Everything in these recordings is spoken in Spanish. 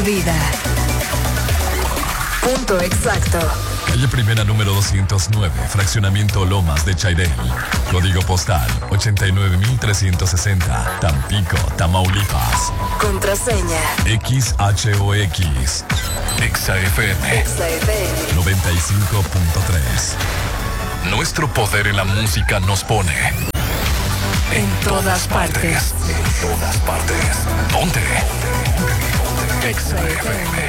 Vida. Punto exacto. Calle Primera número 209, fraccionamiento Lomas de Chairel. Código postal 89360, Tampico, Tamaulipas. Contraseña. XHOX. XFM 95.3. Nuestro poder en la música nos pone en todas partes. En todas partes. ¿Dónde? XFM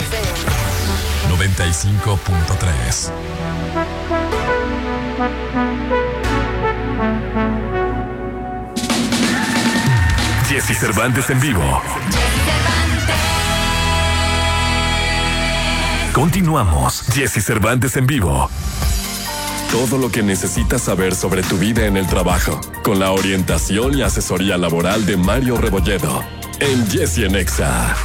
95.3. Jessy Cervantes en vivo. Continuamos. Jessy Cervantes en vivo. Todo lo que necesitas saber sobre tu vida en el trabajo, con la orientación y asesoría laboral de Mario Rebolledo, en Jessy en Exa.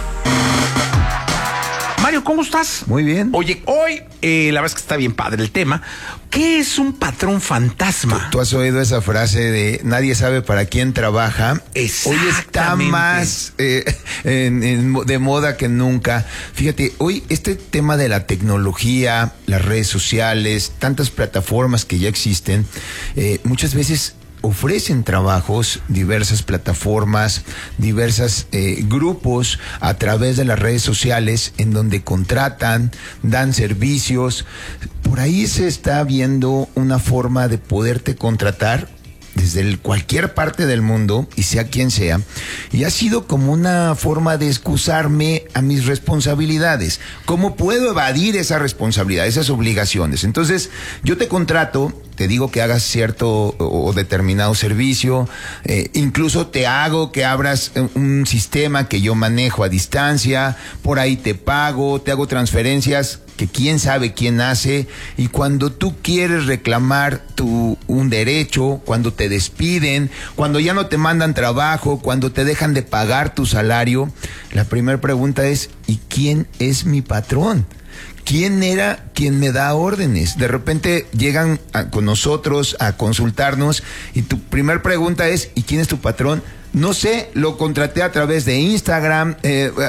Mario, ¿cómo estás? Muy bien. Oye, hoy la verdad es que está bien padre el tema. ¿Qué es un patrón fantasma? ¿Tú has oído esa frase de nadie sabe para quién trabaja? Hoy está más de moda que nunca. Fíjate, hoy este tema de la tecnología, las redes sociales, tantas plataformas que ya existen, muchas veces ofrecen trabajos, diversas plataformas, diversos grupos a través de las redes sociales en donde contratan, dan servicios. Por ahí se está viendo una forma de poderte contratar desde cualquier parte del mundo, y sea quien sea, y ha sido como una forma de excusarme a mis responsabilidades. ¿Cómo puedo evadir esa responsabilidad, esas obligaciones? Entonces, yo te contrato, te digo que hagas cierto o determinado servicio, incluso te hago que abras un sistema que yo manejo a distancia, por ahí te pago, te hago transferencias que quién sabe quién hace, y cuando tú quieres reclamar un derecho, cuando te despiden, cuando ya no te mandan trabajo, cuando te dejan de pagar tu salario, la primera pregunta es, ¿y quién es mi patrón? ¿Quién era quien me da órdenes? De repente llegan con nosotros a consultarnos y tu primer pregunta es, ¿y quién es tu patrón? No sé, lo contraté a través de Instagram,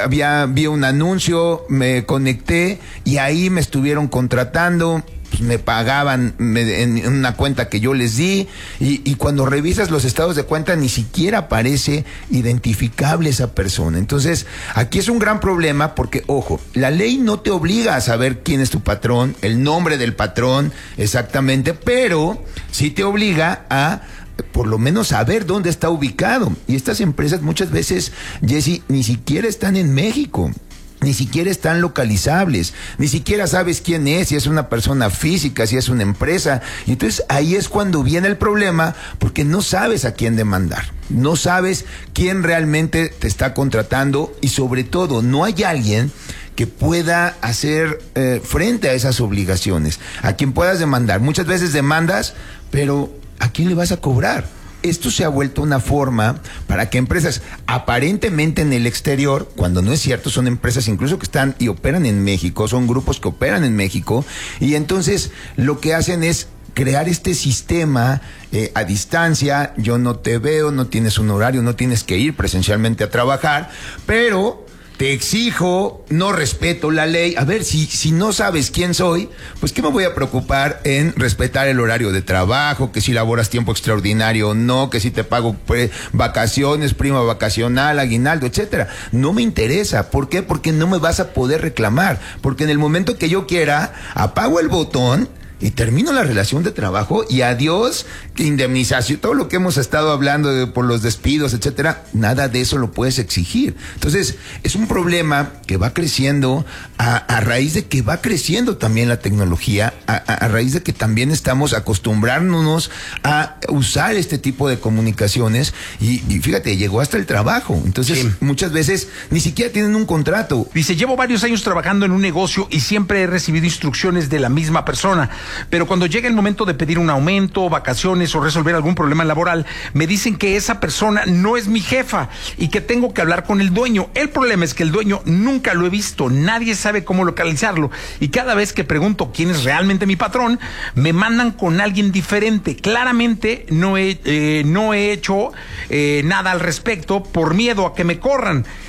vi un anuncio, me conecté y ahí me estuvieron contratando. Pues me pagaban en una cuenta que yo les di, y cuando revisas los estados de cuenta ni siquiera aparece identificable esa persona. Entonces, aquí es un gran problema porque, ojo, la ley no te obliga a saber quién es tu patrón, el nombre del patrón exactamente, pero sí te obliga a por lo menos saber dónde está ubicado. Y estas empresas muchas veces, Jessy, ni siquiera están en México. Ni siquiera están localizables, ni siquiera sabes quién es, si es una persona física, si es una empresa. Y entonces ahí es cuando viene el problema, porque no sabes a quién demandar, no sabes quién realmente te está contratando, y sobre todo no hay alguien que pueda hacer frente a esas obligaciones, a quien puedas demandar. Muchas veces demandas, pero ¿a quién le vas a cobrar? Esto se ha vuelto una forma para que empresas aparentemente en el exterior, cuando no es cierto, son empresas incluso que están y operan en México, son grupos que operan en México, y entonces lo que hacen es crear este sistema a distancia. Yo no te veo, no tienes un horario, no tienes que ir presencialmente a trabajar, pero te exijo, no respeto la ley. A ver, si no sabes quién soy, pues ¿qué me voy a preocupar en respetar el horario de trabajo? Que si laboras tiempo extraordinario o no, que si te pago vacaciones, prima vacacional, aguinaldo, etcétera. No me interesa. ¿Por qué? Porque no me vas a poder reclamar. Porque en el momento que yo quiera, apago el botón y termino la relación de trabajo, y adiós indemnización, todo lo que hemos estado hablando por los despidos, etcétera. Nada de eso lo puedes exigir. Entonces, es un problema que va creciendo a raíz de que va creciendo también la tecnología, a raíz de que también estamos acostumbrándonos a usar este tipo de comunicaciones, y fíjate, llegó hasta el trabajo. Entonces, sí, muchas veces ni siquiera tienen un contrato. Dice, llevo varios años trabajando en un negocio y siempre he recibido instrucciones de la misma persona. Pero cuando llega el momento de pedir un aumento, vacaciones o resolver algún problema laboral, me dicen que esa persona no es mi jefa y que tengo que hablar con el dueño. El problema es que el dueño nunca lo he visto, nadie sabe cómo localizarlo, y cada vez que pregunto quién es realmente mi patrón, me mandan con alguien diferente. Claramente no he hecho nada al respecto por miedo a que me corran.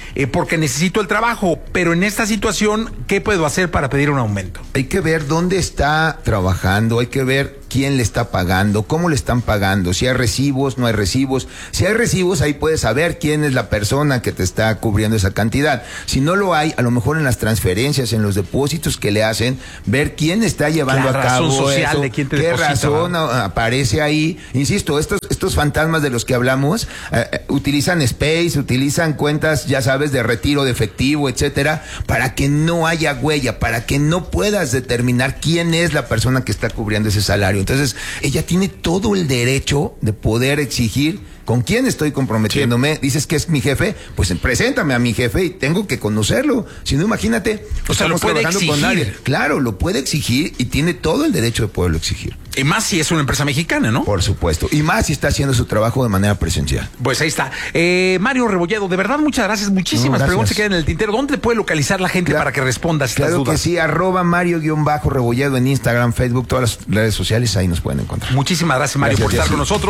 porque necesito el trabajo, pero en esta situación, ¿qué puedo hacer para pedir un aumento? Hay que ver dónde está trabajando, hay que ver quién le está pagando, cómo le están pagando, si hay recibos, no hay recibos. Si hay recibos, ahí puedes saber quién es la persona que te está cubriendo esa cantidad. Si no lo hay, a lo mejor en las transferencias, en los depósitos que le hacen, ver quién está llevando a cabo social eso, de quién te qué deposita, razón aparece ahí. Insisto, estos fantasmas de los que hablamos utilizan Space, utilizan cuentas, ya sabes, de retiro de efectivo, etcétera, para que no haya huella, para que no puedas determinar quién es la persona que está cubriendo ese salario. Entonces, ella tiene todo el derecho de poder exigir con quién estoy comprometiéndome. Sí. Dices que es mi jefe, pues preséntame a mi jefe y tengo que conocerlo. Si no, imagínate, o sea, lo puede exigir. Con nadie. Claro, lo puede exigir y tiene todo el derecho de poderlo exigir. Y más si es una empresa mexicana, ¿no? Por supuesto. Y más si está haciendo su trabajo de manera presencial. Pues ahí está. Mario Rebolledo, de verdad, muchas gracias. Muchísimas preguntas se quedan en el tintero. ¿Dónde te puede localizar la gente para que respondas estas dudas? Claro que sí, @Mario_Rebolledo en Instagram, Facebook, todas las redes sociales, ahí nos pueden encontrar. Muchísimas gracias, Mario, por estar con nosotros.